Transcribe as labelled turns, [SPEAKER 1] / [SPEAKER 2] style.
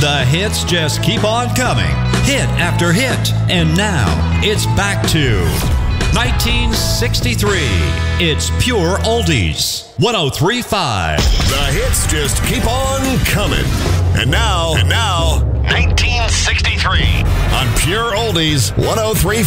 [SPEAKER 1] The hits just keep on coming, hit after hit. And now, it's back to 1963. It's pure oldies. 103.5.
[SPEAKER 2] The hits just keep on coming. And now, 1963. On Pure Oldies, 103.5.